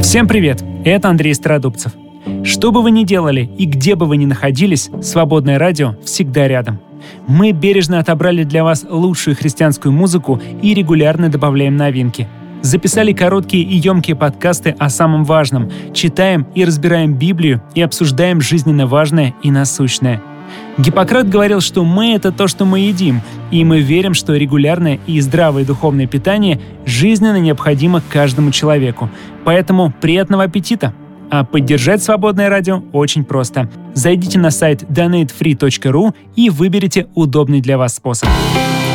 Всем привет! Это Андрей Стародубцев. Что бы вы ни делали и где бы вы ни находились, Свободное радио всегда рядом. Мы бережно отобрали для вас лучшую христианскую музыку и регулярно добавляем новинки. Записали короткие и емкие подкасты о самом важном, читаем и разбираем Библию и обсуждаем жизненно важное и насущное. Гиппократ говорил, что мы — это то, что мы едим, и мы верим, что регулярное и здравое духовное питание жизненно необходимо каждому человеку. Поэтому приятного аппетита! А поддержать Свободное радио очень просто. Зайдите на сайт donatefree.ru и выберите удобный для вас способ.